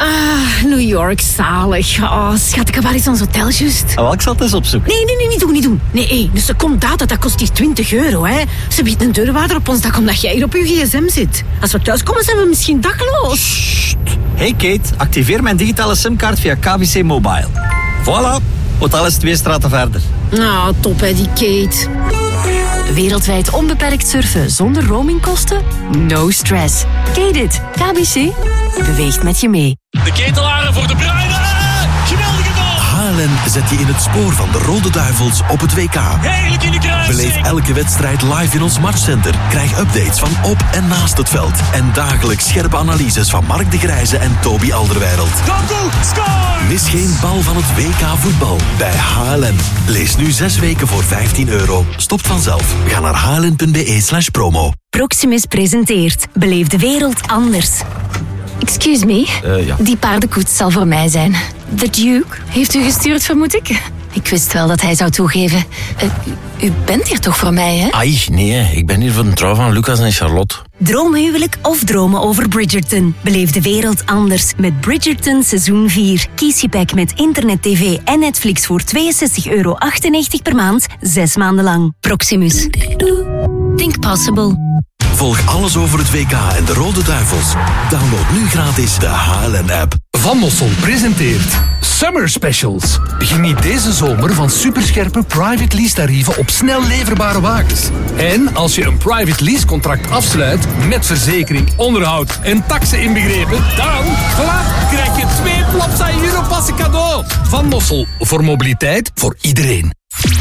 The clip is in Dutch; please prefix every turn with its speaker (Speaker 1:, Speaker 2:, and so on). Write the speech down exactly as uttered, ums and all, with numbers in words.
Speaker 1: Ah, New York, zalig. Oh, schat, waar is ons hotel juist?
Speaker 2: Oh, ik zal het eens opzoeken.
Speaker 1: Nee, nee, nee, niet doen, niet doen. Nee, hey, dus de secondaat, dat kost hier twintig euro, hè. Ze biedt een deurwaarder op ons dak omdat jij hier op je gsm zit. Als we thuis komen, zijn we misschien dakloos.
Speaker 2: Sst. Hey Kate, activeer mijn digitale simkaart via K B C Mobile. Voilà, hotel is twee straten verder.
Speaker 1: Nou, top hè, die Kate.
Speaker 3: Wereldwijd onbeperkt surfen zonder roamingkosten? No stress. Kate it. K B C beweegt met je mee.
Speaker 4: De ketelaren voor de bruine. Geweldige bal.
Speaker 5: H L N zet je in het spoor van de Rode Duivels op het W K.
Speaker 4: Heerlijk in de kruising.
Speaker 5: Beleef elke wedstrijd live in ons matchcenter. Krijg updates van op en naast het veld. En dagelijks scherpe analyses van Mark de Grijze en Toby Alderweireld.
Speaker 4: Go, score!
Speaker 5: Mis geen bal van het W K voetbal bij H L N. Lees nu zes weken voor vijftien euro. Stopt vanzelf. Ga naar hln.be slash promo.
Speaker 3: Proximus presenteert Beleef de wereld anders. Excuse me,
Speaker 2: Uh, ja.
Speaker 3: die paardenkoets zal voor mij zijn. The Duke heeft u gestuurd, vermoed ik? Ik wist wel dat hij zou toegeven. Uh, u, u bent hier toch voor mij, hè?
Speaker 6: Ai, nee, ik ben hier voor de trouw van Lucas en Charlotte.
Speaker 3: Droomhuwelijk of dromen over Bridgerton? Beleef de wereld anders met Bridgerton seizoen vier. Kies je pack met internet, tv en Netflix voor tweeënzestig euro achtennegentig per maand, zes maanden lang. Proximus. Think possible.
Speaker 5: Volg alles over het W K en de Rode Duivels. Download nu gratis de H L N-app.
Speaker 7: Van Mossel presenteert Summer Specials. Geniet deze zomer van superscherpe private lease tarieven op snel leverbare wagens. En als je een private lease contract afsluit met verzekering, onderhoud en taxen inbegrepen, dan, voilà, krijg je twee Plopsa Europassen cadeau. Van Mossel, voor mobiliteit voor iedereen.